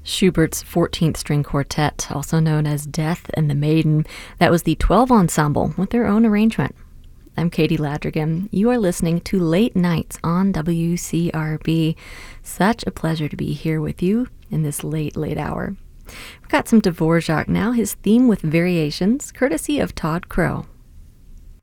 Schubert's 14th String Quartet, also known as Death and the Maiden. That was the 12 Ensemble with their own arrangement. I'm Katie Ladrigan. You are listening to Late Nights on WCRB. Such a pleasure to be here with you in this late hour. We've got some Dvorak now, his theme with variations, courtesy of Todd Crow.